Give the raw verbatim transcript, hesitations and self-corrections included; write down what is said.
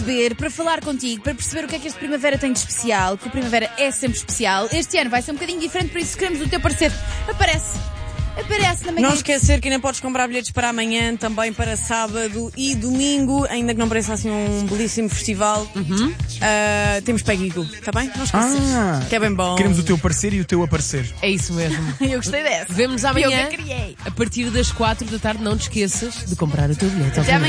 Para para falar contigo, para perceber o que é que este Primavera tem de especial, que o Primavera é sempre especial. Este ano vai ser um bocadinho diferente, por isso queremos o teu parecer. Aparece. Aparece na manhã. Não esquecer que ainda podes comprar bilhetes para amanhã, também para sábado e domingo, ainda que não pareça assim um belíssimo festival. Uhum. Uh, temos Peggy Goo, está bem? Não esqueças. Ah, que é bem bom. Queremos o teu parecer e o teu aparecer. É isso mesmo. Eu gostei dessa. Vemos amanhã, Eu que criei. a partir das quatro da tarde. Não te esqueças de comprar o teu bilhete. Até amanhã.